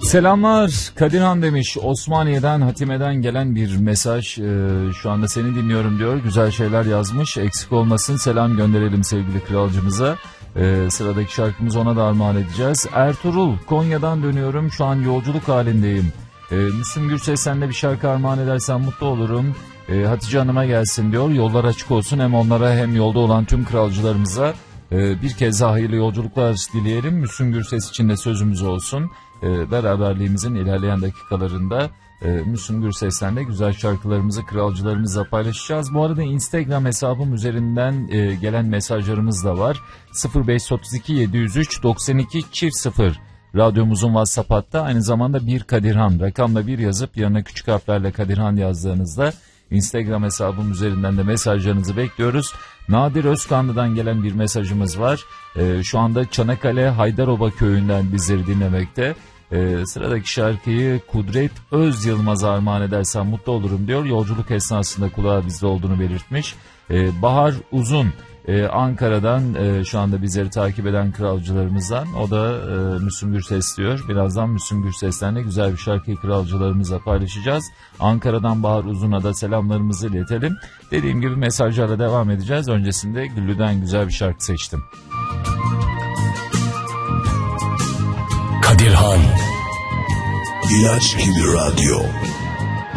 Selamlar Kadirhan demiş. Osmaniye'den Hatime'den gelen bir mesaj. Şu anda seni dinliyorum diyor. Güzel şeyler yazmış. Eksik olmasın, selam gönderelim sevgili kralcımıza. Sıradaki şarkımızı ona da armağan edeceğiz. Ertuğrul, Konya'dan dönüyorum. Şu an yolculuk halindeyim. Müslüm Gürses'ten de bir şarkı armağan edersen mutlu olurum. Hatice Hanım'a gelsin diyor. Yollar açık olsun hem onlara hem yolda olan tüm kralcılarımıza. Bir kez daha hayırlı yolculuklar dileyelim. Müslüm Gürses için de sözümüz olsun. Beraberliğimizin ilerleyen dakikalarında Müslüm Gürses'ten de güzel şarkılarımızı kralcılarımızla paylaşacağız. Bu arada Instagram hesabım üzerinden gelen mesajlarımız da var. 0532 703 92 0 radyomuzun WhatsApp hattı. Aynı zamanda bir Kadirhan rakamla bir yazıp yanına küçük harflerle Kadirhan yazdığınızda Instagram hesabım üzerinden de mesajlarınızı bekliyoruz. Nadir Özkanlı'dan gelen bir mesajımız var. Şu anda Çanakkale Haydaroba köyünden bizleri dinlemekte. Sıradaki şarkıyı Kudret Öz Yılmaz'a armağan edersen mutlu olurum diyor. Yolculuk esnasında kulağı bizde olduğunu belirtmiş. Bahar Uzun Ankara'dan şu anda bizleri takip eden kralcılarımızdan. O da Müslüm Gürses diyor. Birazdan Müslüm Gürses'ten de güzel bir şarkıyı kralcılarımızla paylaşacağız. Ankara'dan Bahar Uzun'a da selamlarımızı iletelim. Dediğim gibi mesajlarla devam edeceğiz. Öncesinde Güllü'den güzel bir şarkı seçtim. Kadirhan İlaç gibi radyo.